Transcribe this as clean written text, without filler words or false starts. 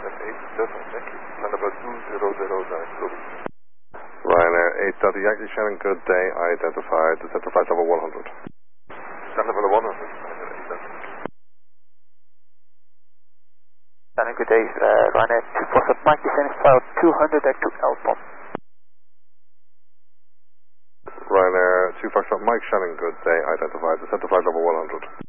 thank you. Number 2009, Ryanair 8 Delta Yankee, Shannon, good day, identified, descent to flight level 100. Shannon level 100. Shannon, good day, Ryanair 247 Mike, descending file 200 at 2 Alpha. Ryanair 2 Foxtrot Mike, Shannon, good day, identified, descent to flight level 100.